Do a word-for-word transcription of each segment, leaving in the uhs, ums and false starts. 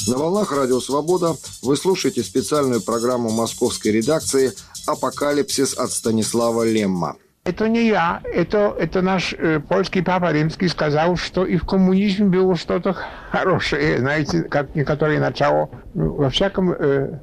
На волнах Радио Свобода вы слушаете специальную программу московской редакции «Апокалипсис» от Станислава Лемма. Это не я, это, это наш э, польский папа римский сказал, что и в коммунизме было что-то хорошее, знаете, как некоторые начало. Ну, во всяком э,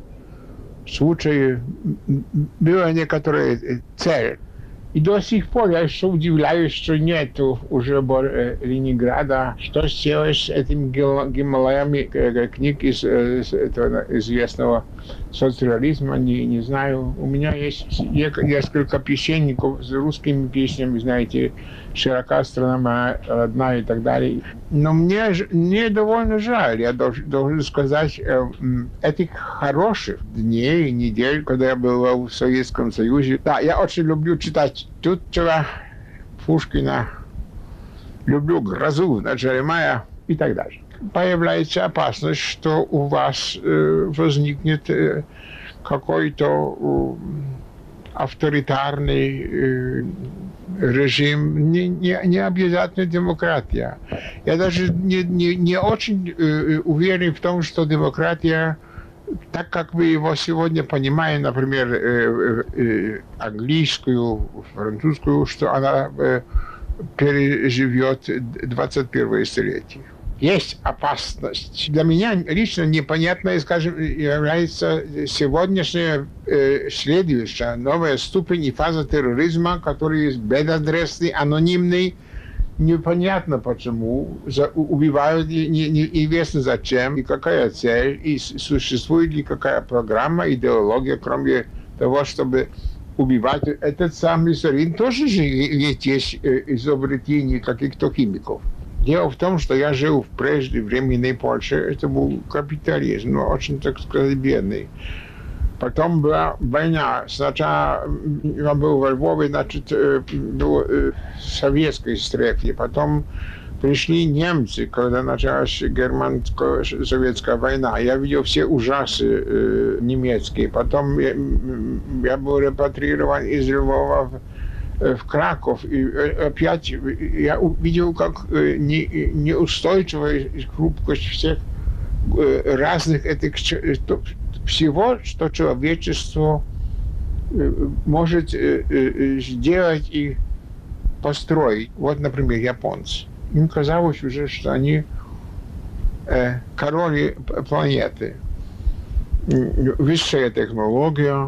случае была некоторая цель. И до сих пор я еще удивляюсь, что нету уже э, Ленинграда. Что сделать с этими Гималаями э, книг из э, этого известного соцреализма, не, не знаю. У меня есть несколько песенников с русскими песнями, знаете, «Широка страна моя родная» и так далее. Но мне, мне довольно жаль, я должен, должен сказать, э, этих хороших дней, недель, когда я был в Советском Союзе. Да, я очень люблю читать Тютчева, Пушкина, люблю «Грозу» в начале мая и так далее. Появляется опасность, что у вас э, возникнет э, какой-то э, авторитарный э, режим, не, не, не обязательно демократия. Я даже не, не, не очень э, уверен в том, что демократия, так как мы его сегодня понимаем, например, э, э, английскую, французскую, что она э, переживет двадцать первое столетие. Есть опасность. Для меня лично непонятной, скажем, является сегодняшняя э, следующая новая ступень и фаза терроризма, который есть безадресный, анонимный. Непонятно почему, за, убивают, и не, не, известно зачем, и какая цель, и существует ли какая программа, идеология, кроме того, чтобы убивать. Этот самый Сарин тоже же ведь есть э, изобретение каких-то химиков. Дело в том, что я жил в преждевременной Польше, это был капитализм, но очень, так сказать, бедный. Потом была война. Сначала я был во Львове, значит, был в советской стрефе. Потом пришли немцы, когда началась германско-советская война. Я видел все ужасы э, немецкие. Потом я, я был репатрирован из Львова в в Краков, и опять я увидел, как неустойчивая хрупкость всех разных этих всего, что человечество может сделать и построить. Вот, например, японцы. Им казалось уже, что они короли планеты. Высшая технология,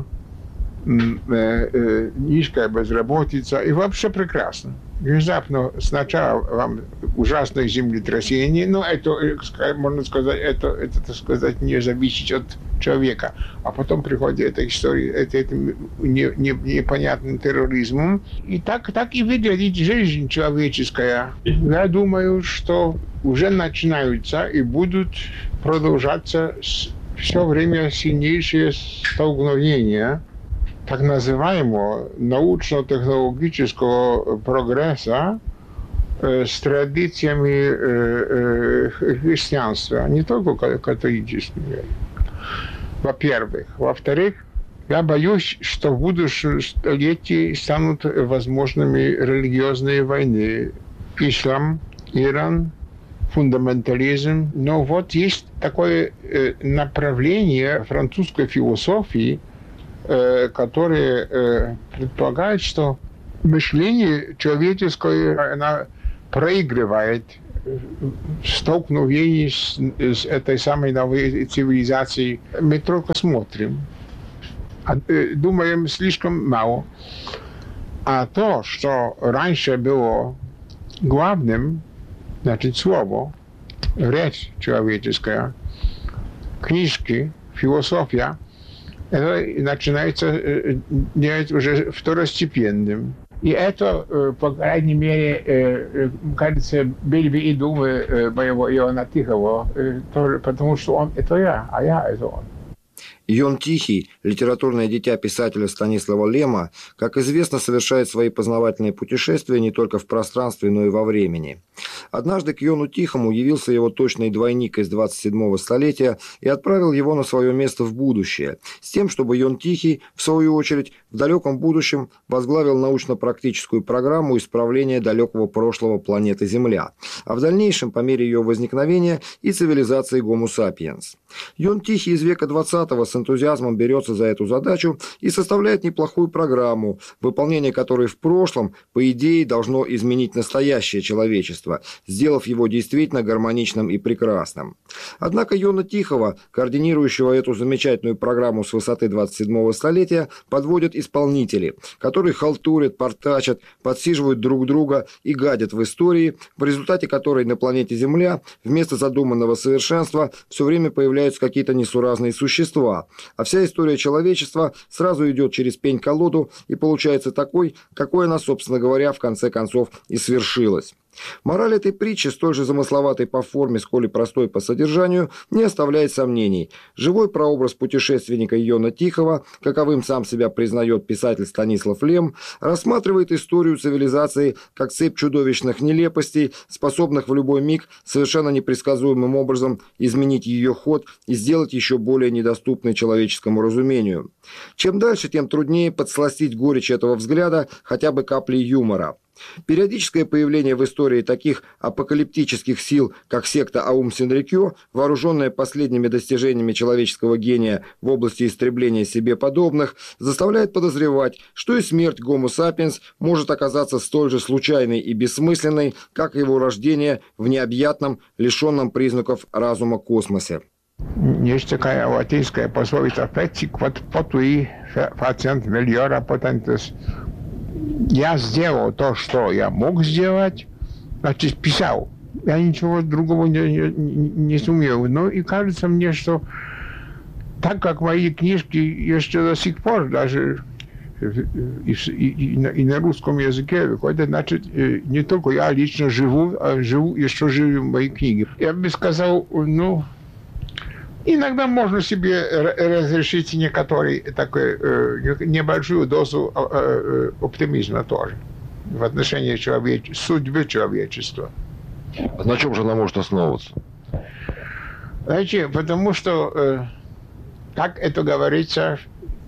низкая безработица, и вообще прекрасно. Внезапно сначала вам ужасное землетрясение, но это, можно сказать, это, это, так сказать, не зависит от человека. А потом приходит эта история, это, это не, не, непонятным терроризмом. И так, так и выглядит жизнь человеческая. Я думаю, что уже начинаются и будут продолжаться все время сильнейшие столкновения так называемого научно-технологического прогресса э, с традициями э, э, христианства, не только католическим. Во-первых. Во-вторых, я боюсь, что в будущем столетии станут возможными религиозные войны. Ислам, Иран, фундаментализм. Но вот есть такое э, направление французской философии, которые э, предполагают, что мышление человеческое, оно проигрывает в столкновении с, с этой самой новой цивилизацией. Мы только смотрим, а, э, думаем слишком мало. А то, что раньше было главным, значит, слово, речь человеческая, книжки, философия, это начинается делать уже второстепенным. И это, по крайней мере, кажется, были бы и думы моего Иоанна Тихого, потому что он — это я, а я — это он. Йон Тихий, литературное дитя писателя Станислава Лема, как известно, совершает свои познавательные путешествия не только в пространстве, но и во времени. Однажды к Йону Тихому явился его точный двойник из двадцать седьмого столетия и отправил его на свое место в будущее, с тем, чтобы Йон Тихий, в свою очередь, в далеком будущем возглавил научно-практическую программу исправления далекого прошлого планеты Земля, а в дальнейшем, по мере ее возникновения, и цивилизации Homo sapiens. Йон Тихий из века двадцатого с энтузиазмом берется за эту задачу и составляет неплохую программу, выполнение которой в прошлом, по идее, должно изменить настоящее человечество, сделав его действительно гармоничным и прекрасным. Однако Йона Тихого, координирующего эту замечательную программу с высоты двадцать седьмого столетия, подводят исполнители, которые халтурят, портачат, подсиживают друг друга и гадят в истории, в результате которой на планете Земля вместо задуманного совершенства все время появляются какие-то несуразные существа, а вся история человечества сразу идет через пень-колоду и получается такой, какой она, собственно говоря, в конце концов и свершилась. Мораль этой притчи, столь же замысловатой по форме, сколь и простой по содержанию, не оставляет сомнений. Живой прообраз путешественника Йона Тихого, каковым сам себя признает писатель Станислав Лем, рассматривает историю цивилизации как цепь чудовищных нелепостей, способных в любой миг совершенно непредсказуемым образом изменить ее ход и сделать еще более недоступной человеческому разумению. Чем дальше, тем труднее подсластить горечь этого взгляда хотя бы каплей юмора. Периодическое появление в истории таких апокалиптических сил, как секта Аум Синрикё, вооруженная последними достижениями человеческого гения в области истребления себе подобных, заставляет подозревать, что и смерть Homo sapiens может оказаться столь же случайной и бессмысленной, как и его рождение в необъятном, лишенном признаков разума космосе. Есть такая латинская пословица «Feci quod potui facient meliora potentis». Я сделал то, что я мог сделать, значит, писал. Я ничего другого не, не, не сумел. Ну и кажется мне, что так как мои книжки еще до сих пор даже и, и, и, на, и на русском языке выходят, значит, не только я лично живу, а живу, еще живу мои книги. Я бы сказал, ну, иногда можно себе разрешить некоторый такой э, небольшую дозу э, оптимизма тоже в отношении человеч... судьбы человечества. А на чем же она может основываться? Знаете, потому что, э, как это говорится,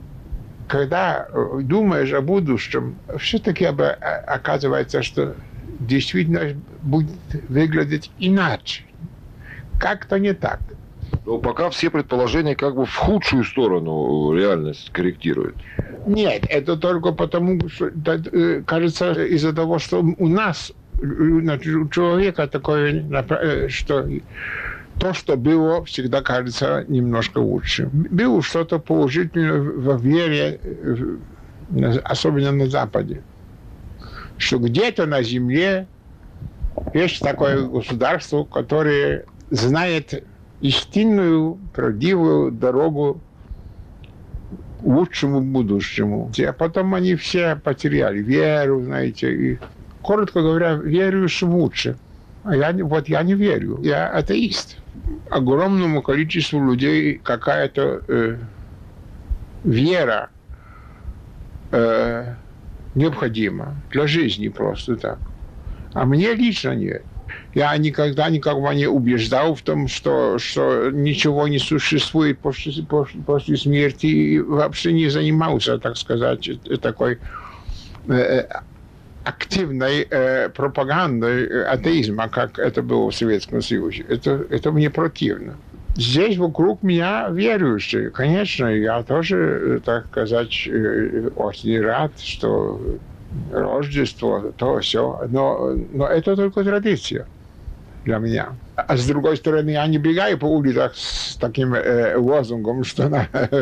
когда думаешь о будущем, все-таки оказывается, что действительно будет выглядеть иначе. Как-то не так. Но пока все предположения как бы в худшую сторону реальность корректируют. Нет, это только потому, что, кажется, из-за того, что у нас, у человека такое, что то, что было, всегда кажется немножко лучше. Было что-то положительное в вере, особенно на Западе, что где-то на Земле есть такое государство, которое знает истинную, правдивую дорогу к лучшему будущему. А потом они все потеряли веру, знаете. И, коротко говоря, веруешь в лучше. А я, вот я не верю. Я атеист. Огромному количеству людей какая-то э, вера э, необходима для жизни просто так. А мне лично нет. Я никогда никого не убеждал в том, что, что ничего не существует после, после, после смерти, и вообще не занимался, так сказать, такой э, активной э, пропагандой атеизма, как это было в Советском Союзе. Это, это мне противно. Здесь вокруг меня верующие. Конечно, я тоже, так сказать, очень рад, что Рождество, то все, но, но это только традиция для меня. А с другой стороны, я не бегаю по улицах с таким э, лозунгом, что на,